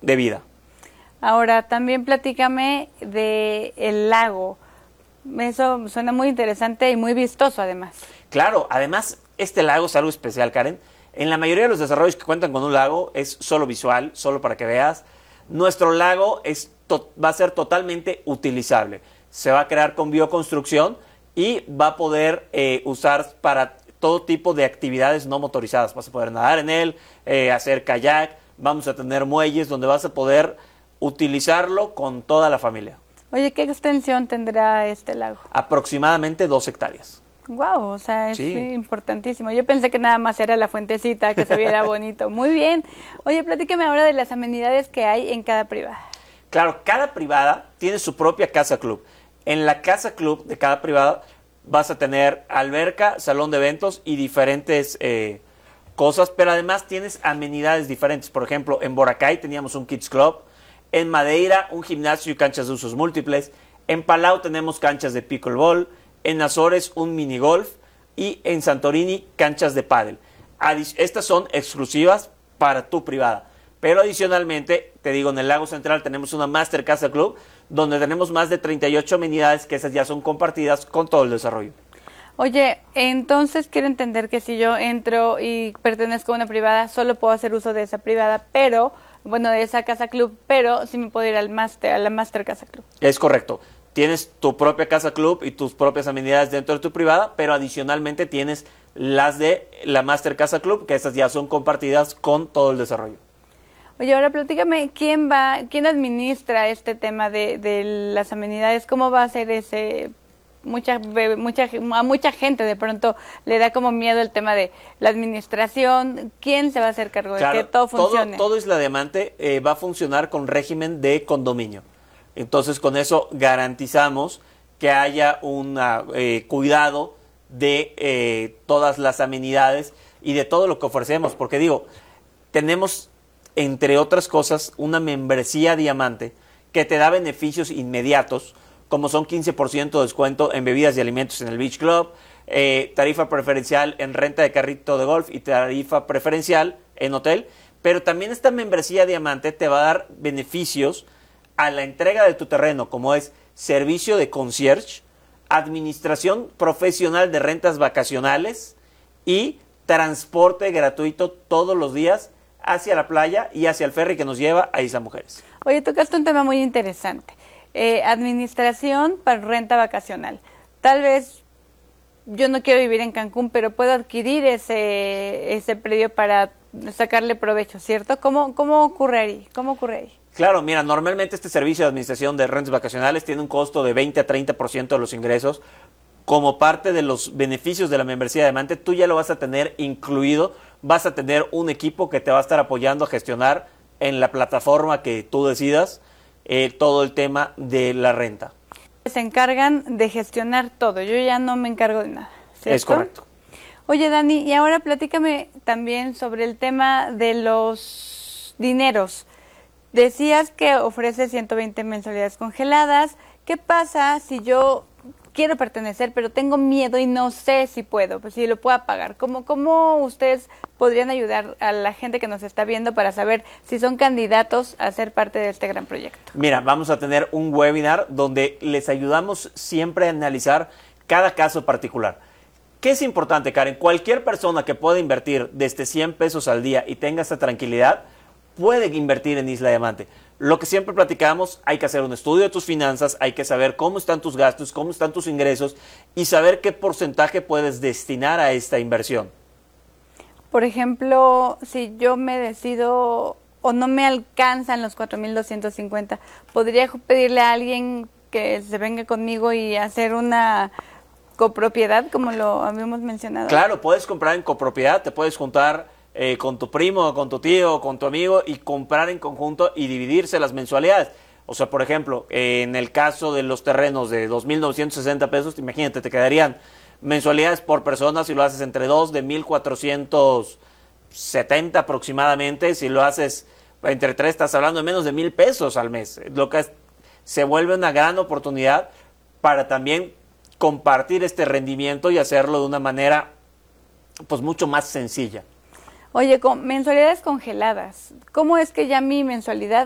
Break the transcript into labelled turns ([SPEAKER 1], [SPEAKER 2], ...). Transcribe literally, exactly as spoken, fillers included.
[SPEAKER 1] de vida.
[SPEAKER 2] Ahora, también platícame de el lago. Eso suena muy interesante y muy vistoso, además.
[SPEAKER 1] Claro, además, este lago es algo especial, Karen. En la mayoría de los desarrollos que cuentan con un lago es solo visual, solo para que veas. Nuestro lago es va a ser totalmente utilizable. Se va a crear con bioconstrucción y va a poder eh, usar para todo tipo de actividades no motorizadas. Vas a poder nadar en él, eh, hacer kayak, vamos a tener muelles donde vas a poder utilizarlo con toda la familia.
[SPEAKER 2] Oye, ¿qué extensión tendrá este lago?
[SPEAKER 1] Aproximadamente dos hectáreas.
[SPEAKER 2] Wow, o sea, es
[SPEAKER 1] Sí.
[SPEAKER 2] importantísimo. Yo pensé que nada más era la fuentecita, que se viera bonito. Muy bien. Oye, platícame ahora de las amenidades que hay en cada privada.
[SPEAKER 1] Claro, cada privada tiene su propia casa club. En la casa club de cada privada vas a tener alberca, salón de eventos y diferentes eh, cosas, pero además tienes amenidades diferentes. Por ejemplo, en Boracay teníamos un Kids Club, en Madeira un gimnasio y canchas de usos múltiples, en Palau tenemos canchas de pickleball, en Azores un mini golf y en Santorini canchas de pádel. Adi- Estas son exclusivas para tu privada. Pero adicionalmente, te digo, en el Lago Central tenemos una Master Casa Club, donde tenemos más de treinta y ocho amenidades que esas ya son compartidas con todo el desarrollo.
[SPEAKER 2] Oye, entonces quiero entender que si yo entro y pertenezco a una privada, solo puedo hacer uso de esa privada, pero, bueno, de esa casa club, pero sí me puedo ir al máster, a la Master Casa Club.
[SPEAKER 1] Es correcto. Tienes tu propia casa club y tus propias amenidades dentro de tu privada, pero adicionalmente tienes las de la Master Casa Club, que esas ya son compartidas con todo el desarrollo.
[SPEAKER 2] Oye, ahora platícame, ¿quién va, quién administra este tema de, de las amenidades? ¿Cómo va a ser ese? Mucha, mucha, a mucha gente de pronto le da como miedo el tema de la administración. ¿Quién se va a hacer cargo
[SPEAKER 1] Claro,
[SPEAKER 2] de que todo funcione?
[SPEAKER 1] Todo, todo Isla Diamante eh, va a funcionar con régimen de condominio. Entonces, con eso garantizamos que haya un eh, cuidado de eh, todas las amenidades y de todo lo que ofrecemos. Porque digo, tenemos, entre otras cosas, una membresía diamante que te da beneficios inmediatos, como son quince por ciento de descuento en bebidas y alimentos en el Beach Club, eh, tarifa preferencial en renta de carrito de golf y tarifa preferencial en hotel. Pero también esta membresía diamante te va a dar beneficios a la entrega de tu terreno, como es servicio de concierge, administración profesional de rentas vacacionales y transporte gratuito todos los días hacia la playa y hacia el ferry que nos lleva a Isla Mujeres.
[SPEAKER 2] Oye, tocaste un tema muy interesante. Eh, administración para renta vacacional. Tal vez yo no quiero vivir en Cancún, pero puedo adquirir ese, ese predio para sacarle provecho, ¿cierto? ¿Cómo, cómo ocurre ahí? ¿Cómo ocurre ahí?
[SPEAKER 1] Claro, mira, normalmente este servicio de administración de rentas vacacionales tiene un costo de veinte a treinta por ciento de los ingresos. Como parte de los beneficios de la membresía Diamante, tú ya lo vas a tener incluido. Vas a tener un equipo que te va a estar apoyando a gestionar en la plataforma que tú decidas eh, todo el tema de la renta.
[SPEAKER 2] Se encargan de gestionar todo. Yo ya no me encargo de nada, ¿cierto?
[SPEAKER 1] Es correcto.
[SPEAKER 2] Oye, Dani, y ahora platícame también sobre el tema de los dineros. Decías que ofrece ciento veinte mensualidades congeladas. ¿Qué pasa si yo quiero pertenecer, pero tengo miedo y no sé si puedo, pues si lo puedo pagar? ¿Cómo, cómo ustedes podrían ayudar a la gente que nos está viendo para saber si son candidatos a ser parte de este gran proyecto?
[SPEAKER 1] Mira, vamos a tener un webinar donde les ayudamos siempre a analizar cada caso particular. ¿Qué es importante, Karen? Cualquier persona que pueda invertir desde cien pesos al día y tenga esa tranquilidad, puede invertir en Isla Diamante. Lo que siempre platicamos, hay que hacer un estudio de tus finanzas, hay que saber cómo están tus gastos, cómo están tus ingresos y saber qué porcentaje puedes destinar a esta inversión.
[SPEAKER 2] Por ejemplo, si yo me decido o no me alcanzan los cuatro mil doscientos cincuenta, ¿podría pedirle a alguien que se venga conmigo y hacer una copropiedad, como lo habíamos mencionado?
[SPEAKER 1] Claro, puedes comprar en copropiedad, te puedes juntar Eh, con tu primo, con tu tío, con tu amigo y comprar en conjunto y dividirse las mensualidades. O sea, por ejemplo, eh, en el caso de los terrenos de dos mil novecientos sesenta pesos, imagínate, te quedarían mensualidades por persona si lo haces entre dos de mil cuatrocientos setenta aproximadamente. Si lo haces entre tres, estás hablando de menos de mil pesos al mes. Lo que es, se vuelve una gran oportunidad para también compartir este rendimiento y hacerlo de una manera pues mucho más sencilla.
[SPEAKER 2] Oye, con mensualidades congeladas, ¿cómo es que ya mi mensualidad